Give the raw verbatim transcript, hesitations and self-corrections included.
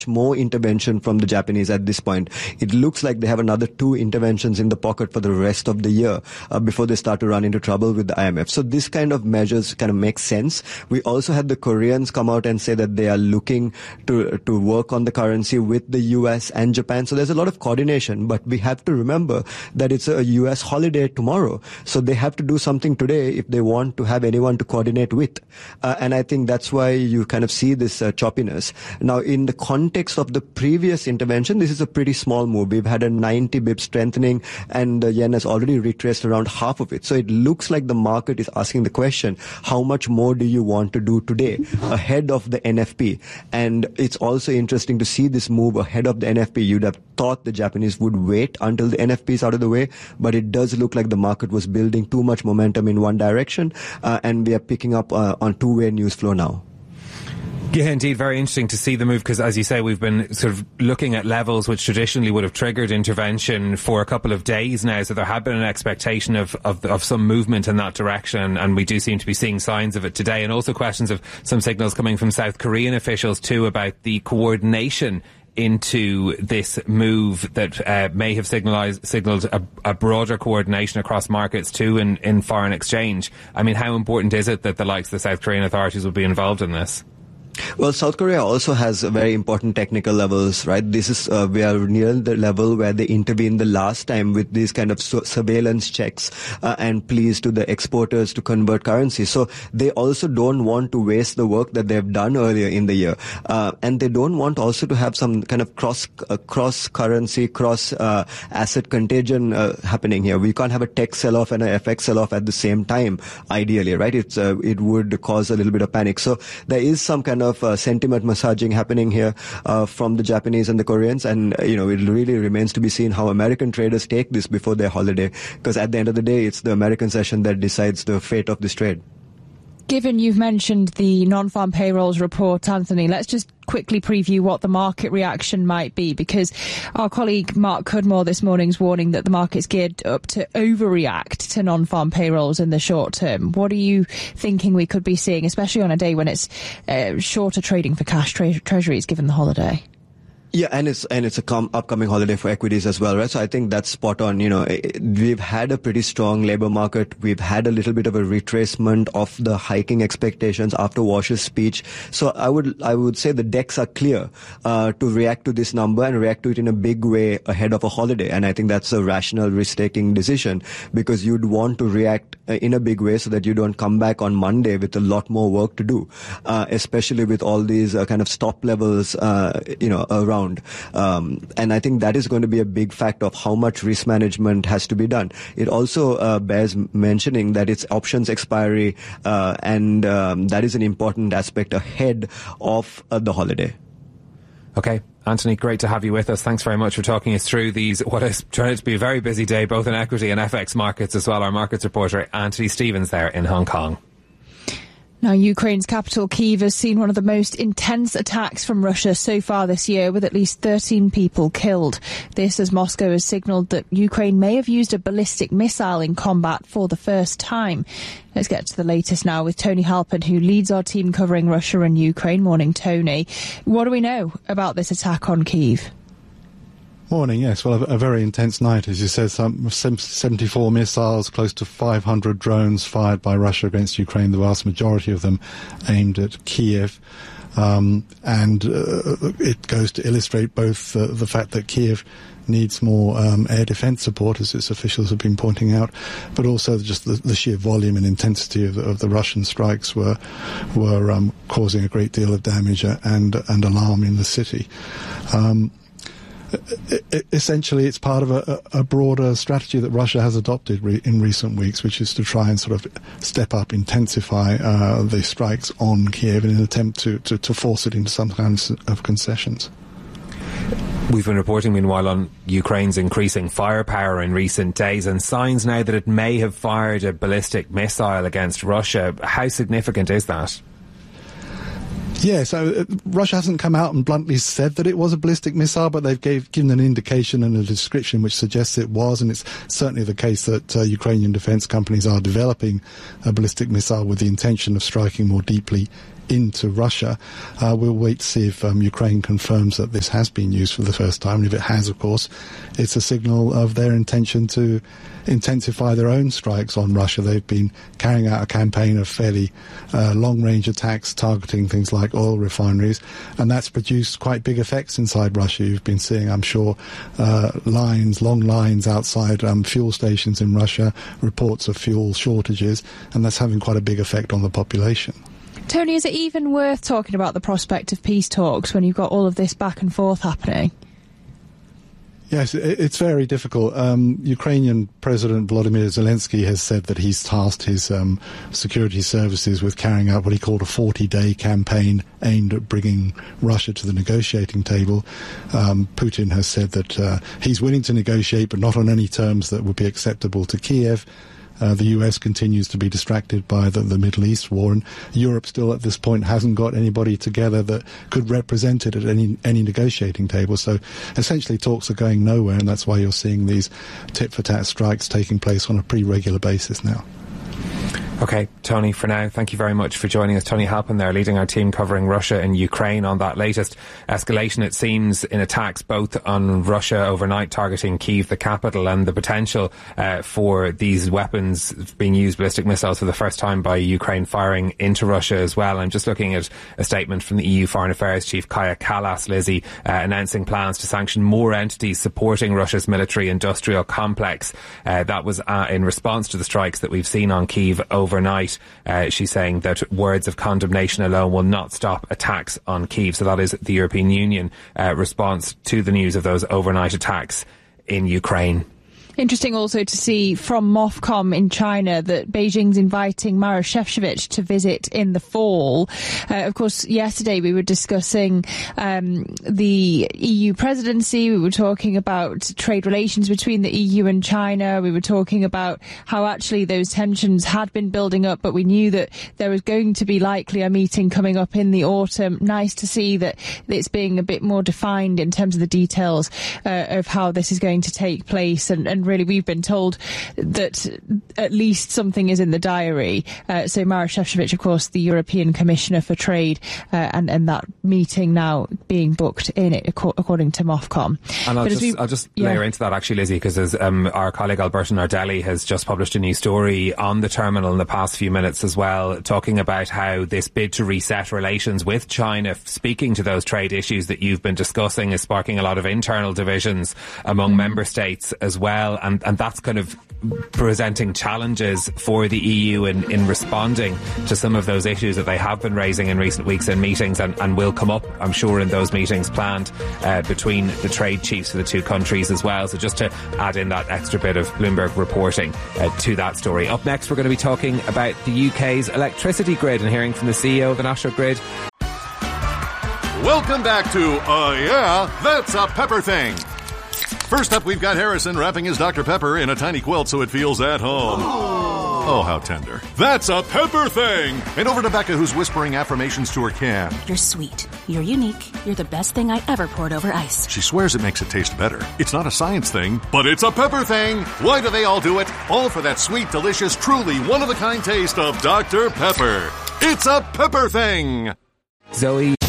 more intervention from the Japanese at this point. It looks like they have another two interventions in the pocket for the rest of the year uh, before they start to run into trouble with the I M F. So this kind of measures kind of make sense. We also had the Koreans come out and say that they are looking to to work on the currency with the U S and Japan. So there's a lot of coordination, but we have to remember that it's a U S holiday tomorrow. So they have to do something today if they want to have anyone to coordinate with. Uh, and I think that's why you kind of see this uh, choppiness. Now, in the context of the previous intervention, this is a pretty small move. We've had a ninety bips strengthening and the yen has already retraced around half of it. So it looks like the market is asking the question, how much more do you want to do today ahead of the N F P? And it's also interesting to see this move ahead of the N F P. You'd have thought the Japanese would wait until the N F P is out of the way, but it does look like the market was building too much momentum in one direction, uh, and we are picking up uh, on two-way news flow now. Yeah, indeed, very interesting to see the move because, as you say, we've been sort of looking at levels which traditionally would have triggered intervention for a couple of days now, so there had been an expectation of, of, of some movement in that direction, and we do seem to be seeing signs of it today, and also questions of some signals coming from South Korean officials too about the coordination into this move that uh, may have signalized, signalled a, a broader coordination across markets too in, in foreign exchange. I mean, how important is it that the likes of the South Korean authorities will be involved in this? Well, South Korea also has very important technical levels, right? This is, uh, we are near the level where they intervened the last time with these kind of su- surveillance checks uh, and pleas to the exporters to convert currency. So they also don't want to waste the work that they've done earlier in the year. Uh, and they don't want also to have some kind of cross, uh, cross currency, cross uh, asset contagion uh, happening here. We can't have a tech sell-off and an F X sell-off at the same time, ideally, right? It's, uh, it would cause a little bit of panic. So there is some kind of uh, sentiment massaging happening here uh, from the Japanese and the Koreans, and uh, you know, it really remains to be seen how American traders take this before their holiday, because at the end of the day it's the American session that decides the fate of this trade. Given you've mentioned the non-farm payrolls report, Anthony, let's just quickly preview what the market reaction might be, because our colleague Mark Cudmore this morning's warning that the market's geared up to overreact to non-farm payrolls in the short term. What are you thinking we could be seeing, especially on a day when it's uh, shorter trading for cash tre- treasuries given the holiday? Yeah, and it's and it's a com- upcoming holiday for equities as well, right? So I think that's spot on. You know, we've had a pretty strong labor market. We've had a little bit of a retracement of the hiking expectations after Wash's speech. So I would I would say the decks are clear uh, to react to this number and react to it in a big way ahead of a holiday. And I think that's a rational risk-taking decision, because you'd want to react in a big way so that you don't come back on Monday with a lot more work to do, uh, especially with all these uh, kind of stop levels, uh, you know, around. Um, and I think that is going to be a big factor of how much risk management has to be done. It also uh, bears mentioning that it's options expiry, uh, and um, that is an important aspect ahead of uh, the holiday. Okay. Anthony, great to have you with us. Thanks very much for talking us through these, what is trying to be a very busy day, both in equity and F X markets as well. Our markets reporter, Anthony Stevens, there in Hong Kong. Now, Ukraine's capital, Kyiv, has seen one of the most intense attacks from Russia so far this year, with at least thirteen people killed. This as Moscow has signalled that Ukraine may have used a ballistic missile in combat for the first time. Let's get to the latest now with Tony Halpin, who leads our team covering Russia and Ukraine. Morning, Tony. What do we know about this attack on Kyiv? Morning, yes. Well, a, a very intense night, as you said. Some seventy-four missiles, close to five hundred drones fired by Russia against Ukraine, the vast majority of them aimed at Kyiv. Um, and uh, it goes to illustrate both uh, the fact that Kyiv needs more um, air defence support, as its officials have been pointing out, but also just the, the sheer volume and intensity of the, of the Russian strikes were were um, causing a great deal of damage and and alarm in the city. Um, Essentially, it's part of a, a broader strategy that Russia has adopted re- in recent weeks, which is to try and sort of step up, intensify uh, the strikes on Kyiv in an attempt to, to, to force it into some kinds of concessions. We've been reporting, meanwhile, on Ukraine's increasing firepower in recent days and signs now that it may have fired a ballistic missile against Russia. How significant is that? Yeah, so uh, Russia hasn't come out and bluntly said that it was a ballistic missile, but they've gave, given an indication and a description which suggests it was, and it's certainly the case that uh, Ukrainian defence companies are developing a ballistic missile with the intention of striking more deeply into Russia. Uh, we'll wait to see if um, Ukraine confirms that this has been used for the first time. And if it has, of course, it's a signal of their intention to intensify their own strikes on Russia. They've been carrying out a campaign of fairly uh, long-range attacks targeting things like oil refineries, and that's produced quite big effects inside Russia. You've been seeing, I'm sure, uh, lines, long lines outside um, fuel stations in Russia, reports of fuel shortages, and that's having quite a big effect on the population. Tony, is it even worth talking about the prospect of peace talks when you've got all of this back and forth happening? Yes, it's very difficult. Um, Ukrainian President Volodymyr Zelensky has said that he's tasked his um, security services with carrying out what he called a forty-day campaign aimed at bringing Russia to the negotiating table. Um, Putin has said that uh, he's willing to negotiate, but not on any terms that would be acceptable to Kiev. Uh, the U S continues to be distracted by the, the Middle East war, and Europe still at this point hasn't got anybody together that could represent it at any any negotiating table. So essentially talks are going nowhere, and that's why you're seeing these tit-for-tat strikes taking place on a pretty regular basis now. Okay, Tony, for now, thank you very much for joining us. Tony Halpin there, leading our team covering Russia and Ukraine on that latest escalation, it seems, in attacks both on Russia overnight, targeting Kyiv, the capital, and the potential uh, for these weapons being used, ballistic missiles, for the first time by Ukraine firing into Russia as well. I'm just looking at a statement from the E U Foreign Affairs Chief Kaja Kallas, Lizzie, uh, announcing plans to sanction more entities supporting Russia's military-industrial complex. Uh, that was uh, in response to the strikes that we've seen on Kyiv over Overnight. Uh, she's saying that words of condemnation alone will not stop attacks on Kyiv. So that is the European Union uh, response to the news of those overnight attacks in Ukraine. Interesting also to see from MOFCOM in China that Beijing's inviting Maroš Šefčovič to visit in the fall. Uh, of course, yesterday we were discussing um, the E U presidency. We were talking about trade relations between the E U and China. We were talking about how actually those tensions had been building up, but we knew that there was going to be likely a meeting coming up in the autumn. Nice to see that it's being a bit more defined in terms of the details uh, of how this is going to take place, and, and really we've been told that at least something is in the diary. Uh, so Maroš Šefčovič, of course, the European Commissioner for Trade, uh, and, and that meeting now being booked in it, according to MOFCOM. And I'll but just, we, I'll just yeah. layer into that, actually, Lizzie, because um, our colleague Alberto Nardelli has just published a new story on the terminal in the past few minutes as well, talking about how this bid to reset relations with China, speaking to those trade issues that you've been discussing, is sparking a lot of internal divisions among mm. member states as well. And, and that's kind of presenting challenges for the E U in, in responding to some of those issues that they have been raising in recent weeks in meetings, and, and will come up, I'm sure, in those meetings planned uh, between the trade chiefs of the two countries as well. So just to add in that extra bit of Bloomberg reporting uh, to that story. Up next, we're going to be talking about the U K's electricity grid and hearing from the C E O of the National Grid. Welcome back to Uh Yeah, That's a Pepper Thing. First up, we've got Harrison wrapping his Doctor Pepper in a tiny quilt so it feels at home. Oh, how tender. That's a Pepper Thing! And over to Becca, who's whispering affirmations to her can. You're sweet. You're unique. You're the best thing I ever poured over ice. She swears it makes it taste better. It's not a science thing, but it's a Pepper Thing! Why do they all do it? All for that sweet, delicious, truly one-of-a-kind taste of Doctor Pepper. It's a Pepper Thing! Zoe